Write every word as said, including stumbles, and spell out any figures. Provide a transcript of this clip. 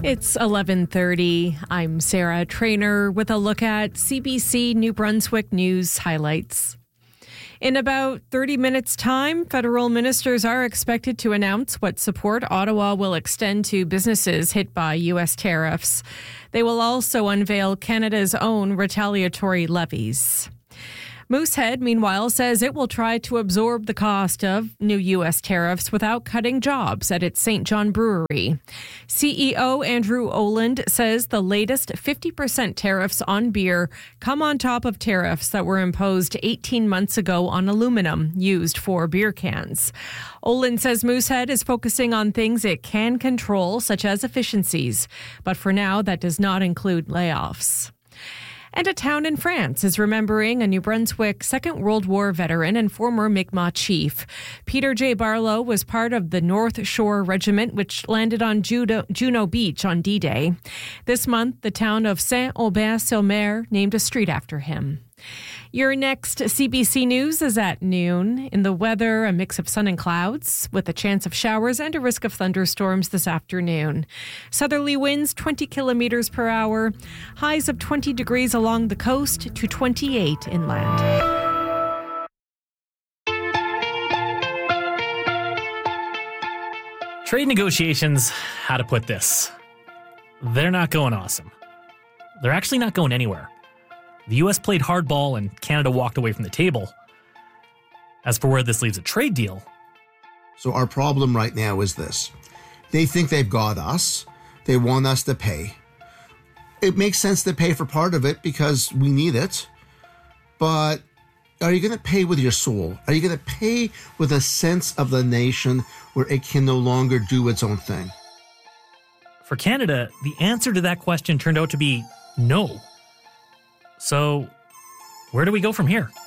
It's eleven thirty. I'm Sarah Trainer with a look at C B C New Brunswick News highlights. In about thirty minutes' time, federal ministers are expected to announce what support Ottawa will extend to businesses hit by U S tariffs. They will also unveil Canada's own retaliatory levies. Moosehead, meanwhile, says it will try to absorb the cost of new U S tariffs without cutting jobs at its Saint John brewery. C E O Andrew Oland says the latest fifty percent tariffs on beer come on top of tariffs that were imposed eighteen months ago on aluminum used for beer cans. Oland says Moosehead is focusing on things it can control, such as efficiencies. But for now, that does not include layoffs. And a town in France is remembering a New Brunswick Second World War veteran and former Mi'kmaq chief. Peter J. Barlow was part of the North Shore Regiment, which landed on Juno, Juno Beach on D-Day. This month, the town of Saint-Aubin-sur-Mer named a street after him. Your next C B C News is at noon. In the weather, a mix of sun and clouds with a chance of showers and a risk of thunderstorms this afternoon. Southerly winds twenty kilometers per hour. Highs of twenty degrees along the coast to twenty-eight inland. Trade negotiations, how to put this? They're not going awesome. They're actually not going anywhere. The U S played hardball and Canada walked away from the table. As for where this leaves a trade deal. So our problem right now is this. They think they've got us. They want us to pay. It makes sense to pay for part of it because we need it. But are you going to pay with your soul? Are you going to pay with a sense of the nation where it can no longer do its own thing? For Canada, the answer to that question turned out to be no. So, where do we go from here?